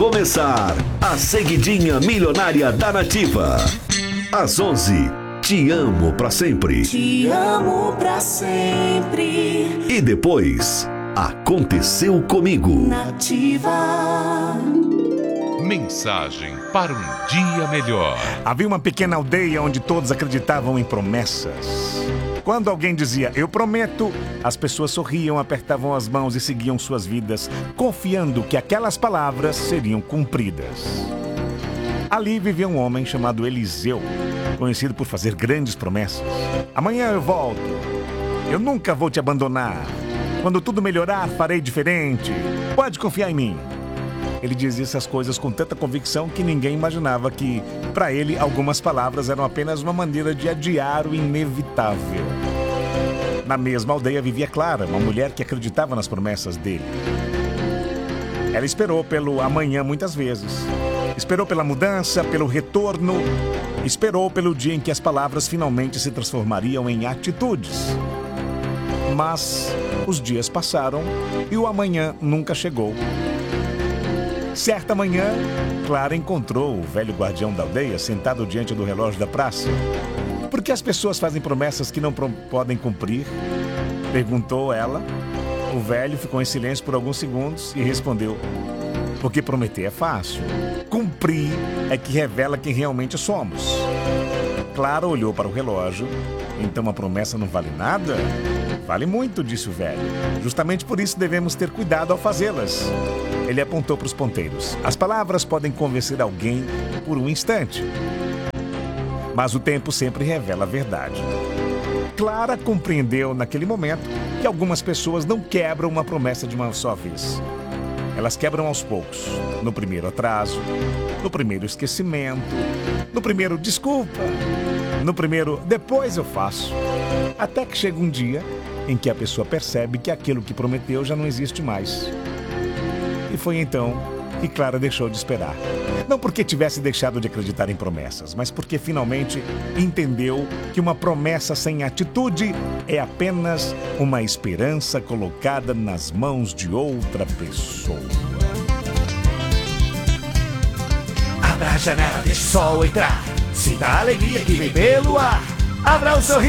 Começar a seguidinha milionária da Nativa. Às 11, te amo pra sempre. Te amo pra sempre. E depois, aconteceu comigo. Nativa. Mensagem para um dia melhor. Havia uma pequena aldeia onde todos acreditavam em promessas. Quando alguém dizia, eu prometo, as pessoas sorriam, apertavam as mãos e seguiam suas vidas, confiando que aquelas palavras seriam cumpridas. Ali vivia um homem chamado Eliseu, conhecido por fazer grandes promessas. Amanhã eu volto. Eu nunca vou te abandonar. Quando tudo melhorar, farei diferente. Pode confiar em mim. Ele dizia essas coisas com tanta convicção que ninguém imaginava que, para ele, algumas palavras eram apenas uma maneira de adiar o inevitável. Na mesma aldeia vivia Clara, uma mulher que acreditava nas promessas dele. Ela esperou pelo amanhã muitas vezes. Esperou pela mudança, pelo retorno. Esperou pelo dia em que as palavras finalmente se transformariam em atitudes. Mas os dias passaram e o amanhã nunca chegou. Certa manhã, Clara encontrou o velho guardião da aldeia sentado diante do relógio da praça. Por que as pessoas fazem promessas que não podem cumprir? Perguntou ela. O velho ficou em silêncio por alguns segundos e respondeu: porque prometer é fácil. Cumprir é que revela quem realmente somos. Clara olhou para o relógio. Então a promessa não vale nada? Vale muito, disse o velho. Justamente por isso devemos ter cuidado ao fazê-las. Ele apontou para os ponteiros. As palavras podem convencer alguém por um instante, mas o tempo sempre revela a verdade. Clara compreendeu naquele momento que algumas pessoas não quebram uma promessa de uma só vez. Elas quebram aos poucos, no primeiro atraso, no primeiro esquecimento, no primeiro desculpa, no primeiro depois eu faço, até que chega um dia em que a pessoa percebe que aquilo que prometeu já não existe mais. E foi então que Clara deixou de esperar. Não porque tivesse deixado de acreditar em promessas, mas porque finalmente entendeu que uma promessa sem atitude é apenas uma esperança colocada nas mãos de outra pessoa. Abra a janela, deixa o sol entrar. Sinta a alegria que vem pelo ar. Abra um sorriso.